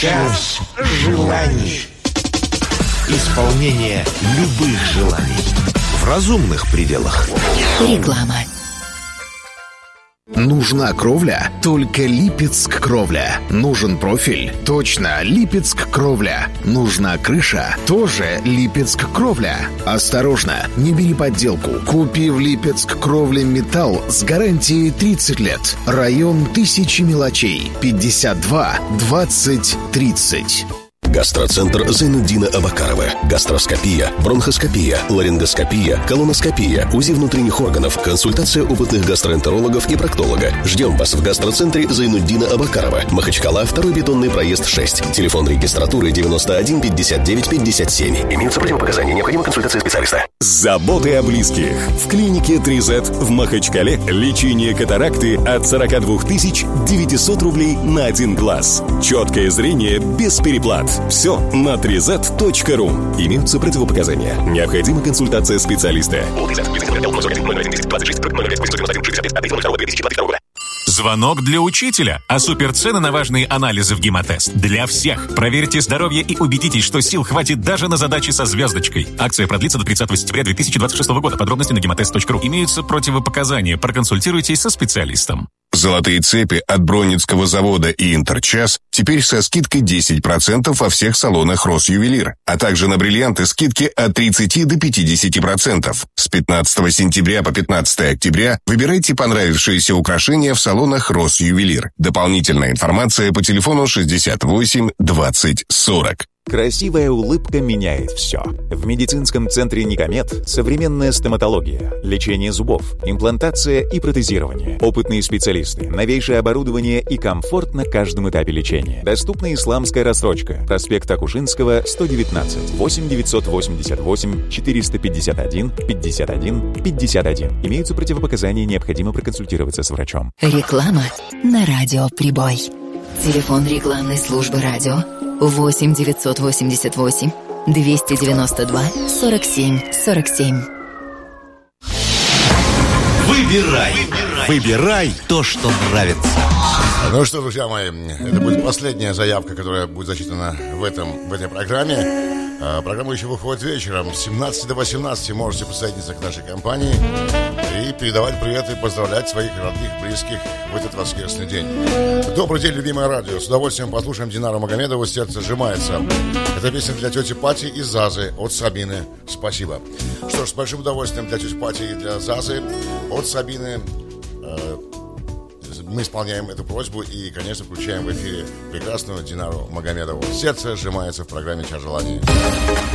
Час желаний. Исполнение любых желаний в разумных пределах. Реклама. Нужна кровля? Только Липецк кровля. Нужен профиль? Точно, Липецк кровля. Нужна крыша? Тоже Липецк кровля. Осторожно, не бери подделку. Купи в Липецк кровля металл с гарантией 30 лет. Район Тысячи мелочей. 52 20 30. Гастроцентр Зайнуддина Абакарова. Гастроскопия, бронхоскопия, ларингоскопия, колоноскопия, УЗИ внутренних органов, консультация опытных гастроэнтерологов и проктолога. Ждем вас в гастроцентре Зайнуддина Абакарова. Махачкала, 2-й бетонный проезд 6. Телефон регистратуры 91 59 57. Имеются противопоказания. Необходима консультация специалиста. Заботы о близких. В клинике 3Z в Махачкале лечение катаракты от 42 900 рублей на один глаз. Четкое зрение без переплат. Все на 3z.ru. Имеются противопоказания. Необходима консультация специалиста. Звонок для учителя. А суперцены на важные анализы в Гемотест. Для всех. Проверьте здоровье и убедитесь, что сил хватит даже на задачи со звездочкой. Акция продлится до 30 сентября 2026 года. Подробности на гемотест.ру. Имеются противопоказания. Проконсультируйтесь со специалистом. Золотые цепи от Бронницкого завода и Интерчас теперь со скидкой 10% во всех салонах Росювелир, а также на бриллианты скидки от 30 до 50%. С 15 сентября по 15 октября выбирайте понравившиеся украшения в салонах Росювелир. Дополнительная информация по телефону 68 20 40. Красивая улыбка меняет все. В медицинском центре «Никомед» современная стоматология, лечение зубов, имплантация и протезирование. Опытные специалисты, новейшее оборудование и комфорт на каждом этапе лечения. Доступна исламская рассрочка. Проспект Акушинского, 119. 8 988 451 51 51. Имеются противопоказания, необходимо проконсультироваться с врачом. Реклама на радио «Прибой». Телефон рекламной службы радио 8 988 292 47 47. Выбирай то, что нравится. Ну что, друзья мои, это будет последняя заявка, которая будет зачитана в этой программе. Программа еще выходит вечером. С 17 до 18 можете присоединиться к нашей компании и передавать привет и поздравлять своих родных, близких в этот воскресный день. Добрый день, любимое радио. С удовольствием послушаем Динару Магомедову «Сердце сжимается». Это песня для тети Пати и Зазы от Сабины. Спасибо. Что ж, с большим удовольствием для тети Пати и для Зазы от Сабины мы исполняем эту просьбу и, конечно, включаем в эфире прекрасную Динару Магомедову. «Сердце сжимается» в программе «Час желаний».